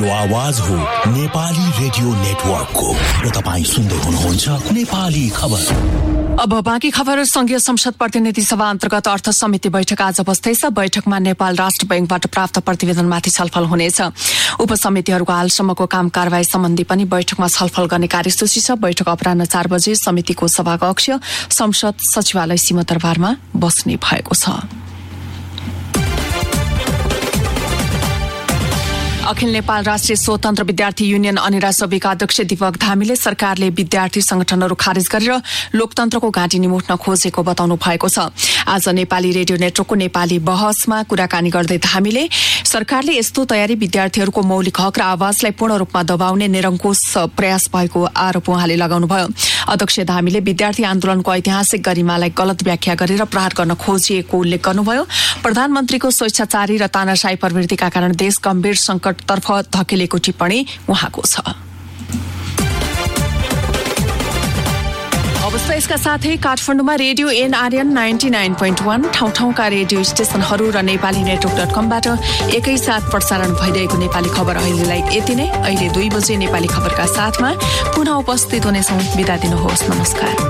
आवाज हो नेपाली रेडियो नेटवर्कको र तपाईं सुन्दै हुनुहुन्छ नेपाली खबर। अब बाँकी खबर। संघीय संसद प्रतिनिधि सभा अन्तर्गत अर्थ समिति बैठक आज बस्दैछ। बैठकमा नेपाल राष्ट्र बैंकबाट प्राप्त प्रतिवेदनमाथि छलफल हुनेछ। उपसमितिहरूको हालसम्मको काम कारवाही सम्बन्धी पनि बैठकमा छलफल गर्ने कार्यसूची छ। बैठक अपराह्न 4 बजे समितिको सभाकक्ष संसद सचिवालय सिंहदरबारमा बस्ने भएको छ। अखिल नेपाल राष्ट्रिय स्वतन्त्र विद्यार्थी युनियन अनिरा सभ्यका अध्यक्ष दीपक धामीले सरकारले विद्यार्थी संगठनहरू खारेज गरेर लोकतन्त्रको घाँटी निमुट्न खोजेको बताउनु भएको छ। आज नेपाली रेडियो नेटवर्कको नेपाली बहसमा कुराकानी गर्दै धामीले सरकारले यस्तो तयारी विद्यार्थीहरूको मौलिक हक र आवाजलाई पूर्ण रूपमा दबाउने निरङ्कुश प्रयास भएको आरोप उहाँले लगाउनुभयो। अध्यक्ष धामीले विद्यार्थी आन्दोलनको ऐतिहासिक गरिमालाई गलत व्याख्या गरेर प्रहार गर्न खोजिएको उल्लेख गर्नुभयो। प्रधानमन्त्रीको स्वेच्छाचारी र तानाशाही प्रवृत्तिका कारण देश गम्भीर संकटतर्फ धकेलेको टिप्पणी उहाँको छ। अवस्था यसका साथै काठमाडौँमा रेडियो एनआरएन 99.1 ठाउँ-ठाउँका रेडियो स्टेशनहरू र नेपाली नेटवर्क.com-बाट एकैसाथ प्रसारण भइरहेको नेपाली खबर अहिलेलाई यति नै। अहिले 2 बजे नेपाली खबरका साथमा पुनः उपस्थित हुनेछौँ। बिदा दिनुहोस्। नमस्कार।